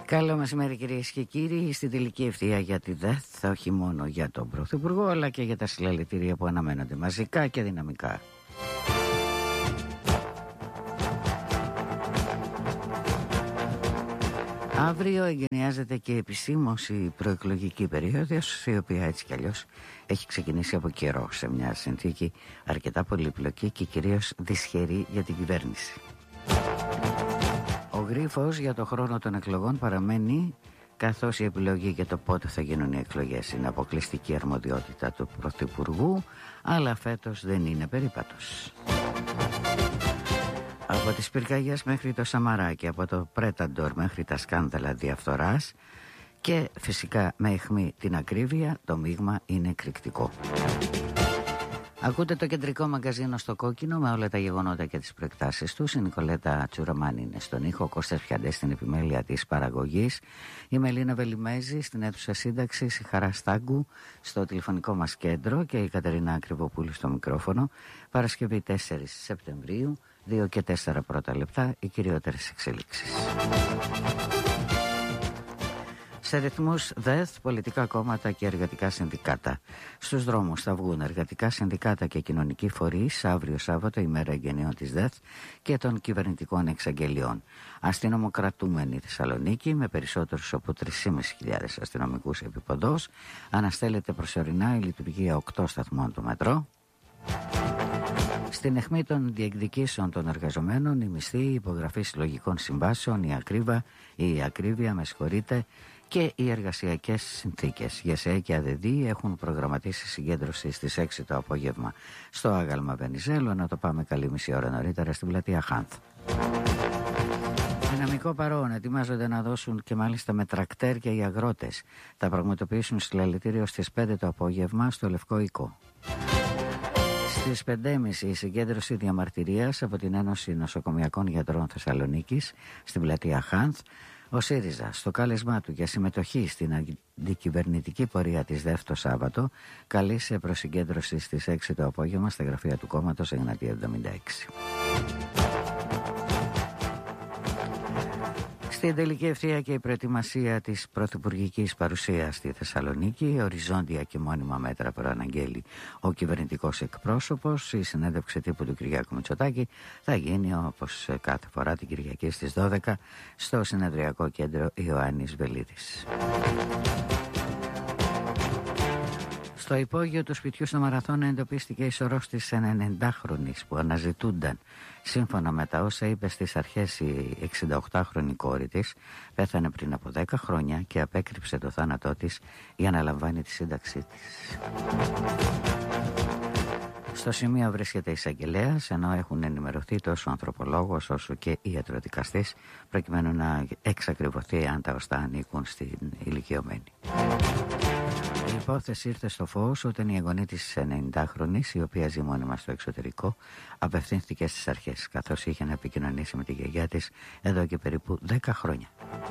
Καλό μεσημέρι κυρίες και κύριοι. Στην τελική ευθεία για τη ΔΕΘ, όχι μόνο για τον Πρωθυπουργό αλλά και για τα συλλαλητήρια που αναμένονται μαζικά και δυναμικά. Αύριο εγκαινιάζεται και επισήμως η προεκλογική περίοδος, η οποία έτσι κι αλλιώς έχει ξεκινήσει από καιρό σε μια συνθήκη αρκετά πολύπλοκη και κυρίως δυσχερή για την κυβέρνηση. Ο γρίφος για το χρόνο των εκλογών παραμένει, καθώς η επιλογή για το πότε θα γίνουν οι εκλογές είναι αποκλειστική αρμοδιότητα του Πρωθυπουργού, αλλά φέτος δεν είναι περίπατος. Από τις πυρκαγιές μέχρι το Σαμαράκι, από το Πρέταντορ μέχρι τα σκάνδαλα διαφθοράς και φυσικά με αιχμή την ακρίβεια, το μείγμα είναι εκρηκτικό. Ακούτε το κεντρικό μαγκαζίνο στο κόκκινο με όλα τα γεγονότα και τις προεκτάσεις τους. Η Νικολέτα Τσουραμάνη είναι στον ήχο, ο Κώστας Πιαντές στην επιμέλεια της παραγωγής, η Μελίνα Βελιμέζη στην αίθουσα σύνταξης, η Χαρά Στάγκου στο τηλεφωνικό μας κέντρο και η Κατερίνα Ακριβοπούλου στο μικρόφωνο. Παρασκευή 4 Σεπτεμβρίου, 2 και 4 πρώτα λεπτά, οι κυριότερες εξελίξεις. Σε ρυθμούς ΔΕΘ, πολιτικά κόμματα και εργατικά συνδικάτα. Στους δρόμους θα βγουν εργατικά συνδικάτα και κοινωνικοί φορείς αύριο Σάββατο, ημέρα εγγενείων της ΔΕΘ και των κυβερνητικών εξαγγελιών. Αστυνομοκρατούμενη Θεσσαλονίκη, με περισσότερους από 3.500 αστυνομικούς επιποδός, αναστέλλεται προσωρινά η λειτουργία 8 σταθμών του μετρό. Στην αιχμή των διεκδικήσεων των εργαζομένων, η μισθή, η υπογραφή συλλογικών συμβάσεων, η ακρίβεια, και οι εργασιακές συνθήκες. ΓΕΣΕ και ΑΔΕΔΗ έχουν προγραμματίσει συγκέντρωση στις 6 το απόγευμα στο Άγαλμα Βενιζέλου, ενώ το πάμε καλή μισή ώρα νωρίτερα στην πλατεία Χάνθ. Δυναμικό παρόν, ετοιμάζονται να δώσουν και μάλιστα με τρακτέρ και οι αγρότες. Θα πραγματοποιήσουν συλλαλητήριο στις 5 το απόγευμα στο Λευκό Οίκο. Στις 5.30 η συγκέντρωση διαμαρτυρίας από την Ένωση Νοσοκομιακών Γιατρών Θεσσαλονίκης στην πλατεία Χάνθ. Ο ΣΥΡΙΖΑ στο κάλεσμά του για συμμετοχή στην αντικυβερνητική πορεία της ΔΕΦ το Σάββατο καλεί σε προσυγκέντρωση στις 6 το απόγευμα στα γραφεία του κόμματος Εγνατία 76. Στην τελική ευθεία και η προετοιμασία της πρωθυπουργικής παρουσίας στη Θεσσαλονίκη, οριζόντια και μόνιμα μέτρα προαναγγέλει ο κυβερνητικός εκπρόσωπος. Η συνέντευξη τύπου του Κυριάκου Μητσοτάκη θα γίνει όπως κάθε φορά την Κυριακή στις 12 στο συνεδριακό κέντρο Ιωάννης Βελίδης. Στο υπόγειο του σπιτιού στο Μαραθώνα εντοπίστηκε η σωρός της 90χρονης που αναζητούνταν. Σύμφωνα με τα όσα είπε στις αρχές η 68χρονη κόρη της, πέθανε πριν από 10 χρόνια και απέκρυψε το θάνατό της για να λαμβάνει τη σύνταξή της. Στο σημείο βρίσκεται η εισαγγελέας, ενώ έχουν ενημερωθεί τόσο ο ανθρωπολόγος όσο και η ιατροδικαστής, προκειμένου να εξακριβωθεί αν τα οστά ανήκουν στην ηλικιωμένη. Η υπόθεση ήρθε στο φως όταν η εγγονή της 90χρονης, η οποία ζει μόνιμα στο εξωτερικό, απευθύνθηκε στις αρχές, καθώς είχε να επικοινωνήσει με τη γιαγιά της εδώ και περίπου 10 χρόνια.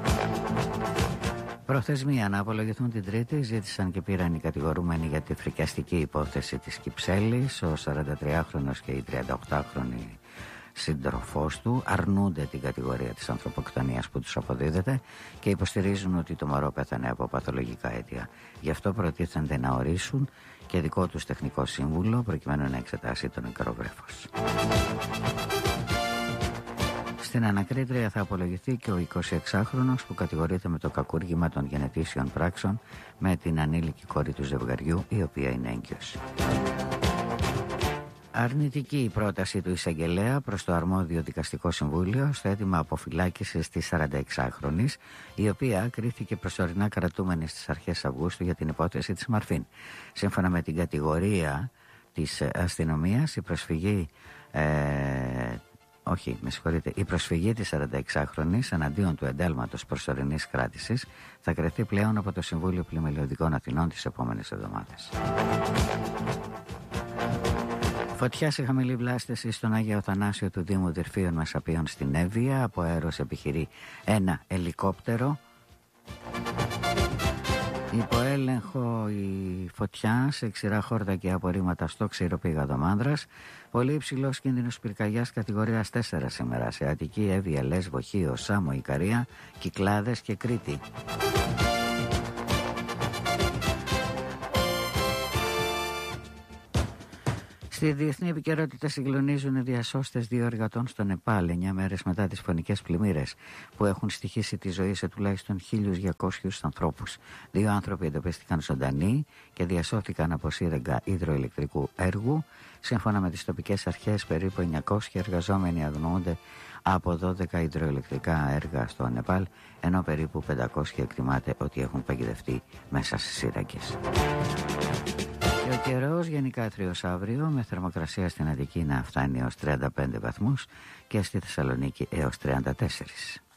Προθεσμία να απολογηθούν την Τρίτη ζήτησαν και πήραν οι κατηγορούμενοι για τη φρικιαστική υπόθεση της Κυψέλης. Ο 43χρονος και η 38χρονη σύντροφός του αρνούνται την κατηγορία της ανθρωποκτονίας που τους αποδίδεται και υποστηρίζουν ότι το μωρό πέθανε από παθολογικά αίτια. Γι' αυτό προτίθενται να ορίσουν και δικό τους τεχνικό σύμβουλο προκειμένου να εξετάσει το νεκρογρέφος. Στην ανακρίτρια θα απολογηθεί και ο 26χρονος που κατηγορείται με το κακούργημα των γενετήσεων πράξεων με την ανήλικη κόρη του ζευγαριού, η οποία είναι έγκυος. Αρνητική η πρόταση του εισαγγελέα προς το αρμόδιο δικαστικό συμβούλιο στο αίτημα αποφυλάκησης της 46χρονης, η οποία κρίθηκε προσωρινά κρατούμενη στις αρχές Αυγούστου για την υπόθεση της Μαρφίν. Σύμφωνα με την κατηγορία της αστυνομίας, η προσφυγή της 46χρονης εναντίον του εντάλματος προσωρινής κράτησης θα κριθεί πλέον από το Συμβούλιο Πλημελιωδικών Αθηνών τις επόμενες εβδομάδες. Φωτιά σε χαμηλή βλάστηση στον Άγιο Αθανάσιο του Δήμου Δυρφίων Μεσαπίων στην Εύβοια. Από αέρος επιχειρεί ένα ελικόπτερο. Υπό έλεγχο η φωτιά σε ξηρά χόρτα και απορρίμματα στο ξηροπήγαδο Μάνδρας. Πολύ υψηλός κίνδυνος πυρκαγιάς κατηγορίας 4 σήμερα σε Αττική, Εύβοια, Λέσβο, Χίο, Σάμο, Ικαρία, Κυκλάδες και Κρήτη. Στη διεθνή επικαιρότητα συγκλονίζουν οι διασώστες 2 εργατών στο Νεπάλ 9 μέρες μετά τις φωνικές πλημμύρες που έχουν στοιχήσει τη ζωή σε τουλάχιστον 1.200 ανθρώπους. 2 άνθρωποι εντοπίστηκαν ζωντανοί και διασώθηκαν από σύρεγγα υδροηλεκτρικού έργου. Σύμφωνα με τις τοπικές αρχές, περίπου 900 εργαζόμενοι αγνοούνται από 12 υδροηλεκτρικά έργα στο Νεπάλ, ενώ περίπου 500 εκτιμάται ότι έχουν παγιδευτεί μέσα σε σύραγγες. Και ο καιρός γενικά άθριος αύριο, με θερμοκρασία στην Αττική να φτάνει έως 35 βαθμούς και στη Θεσσαλονίκη έως 34.